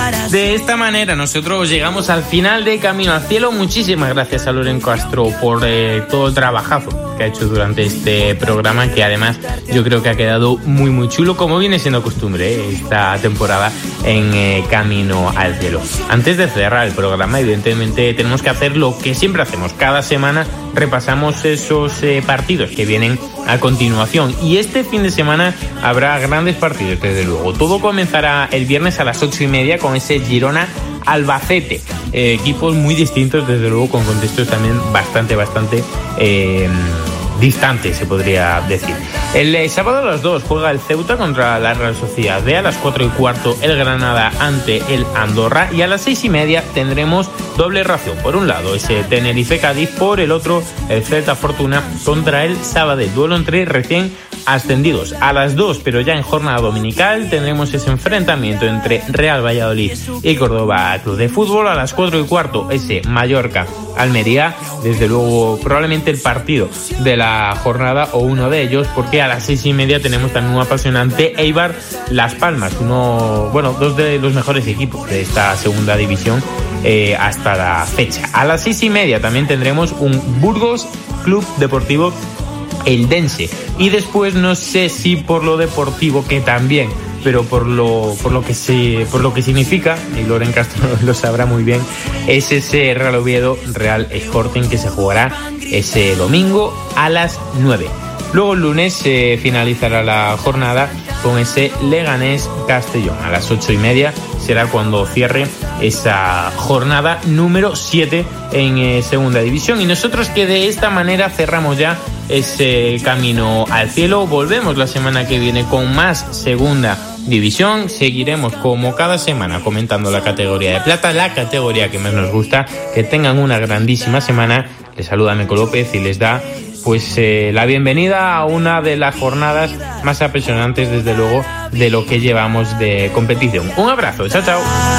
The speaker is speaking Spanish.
De esta manera nosotros llegamos al final de Camino al Cielo. Muchísimas gracias a Loren Castro por todo el trabajazo que ha hecho durante este programa, que además yo creo que ha quedado muy muy chulo, como viene siendo costumbre esta temporada en Camino al Cielo. Antes de cerrar el programa, evidentemente tenemos que hacer lo que siempre hacemos. Cada semana repasamos esos partidos que vienen a continuación, y este fin de semana habrá grandes partidos, desde luego. Todo comenzará el viernes a las 8:30 con ese Girona Albacete, equipos muy distintos, desde luego, con contextos también bastante distantes, se podría decir. El sábado a las 2 juega el Ceuta contra la Real Sociedad B, a las 4:15 el Granada ante el Andorra, y a las 6:30 tendremos doble ración. Por un lado ese Tenerife-Cádiz, por el otro el Celta Fortuna contra el Sabadell, duelo entre recién ascendidos. A las 2, pero ya en jornada dominical, tendremos ese enfrentamiento entre Real Valladolid y Córdoba Club de Fútbol. A las 4:15 ese Mallorca-Almería, desde luego probablemente el partido de la jornada, o uno de ellos, porque a las 6:30 tenemos también un apasionante Eibar-Las Palmas, dos de los mejores equipos de esta segunda división hasta la fecha. A las 6:30 también tendremos un Burgos Club Deportivo Eldense, y después, no sé si por lo deportivo, que también, pero por lo que significa, y Loren Castro lo sabrá muy bien, es ese Real Oviedo Real Sporting, que se jugará ese domingo a las 9. Luego el lunes finalizará la jornada con ese Leganés Castellón. A las 8:30 será cuando cierre esa jornada número 7 en segunda división. Y nosotros, que de esta manera cerramos ya ese Camino al Cielo. Volvemos la semana que viene con más segunda división. Seguiremos como cada semana comentando la categoría de plata, la categoría que más nos gusta. Que tengan una grandísima semana. Les saluda Meco López y les da la bienvenida a una de las jornadas más apasionantes, desde luego, de lo que llevamos de competición. Un abrazo, chao.